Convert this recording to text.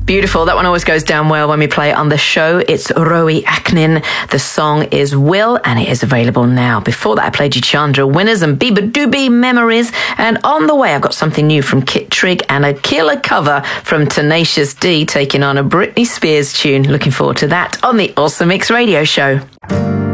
Beautiful. That one always goes down well when we play it on the show. It's Rowie Aknin. The song is Will, and it is available now. Before that, I played you Chandra Winners and Biba Doobie Memories. And on the way, I've got something new from Kit Trigg and a killer cover from Tenacious D taking on a Britney Spears tune. Looking forward to that on the Awesome Mix Radio Show.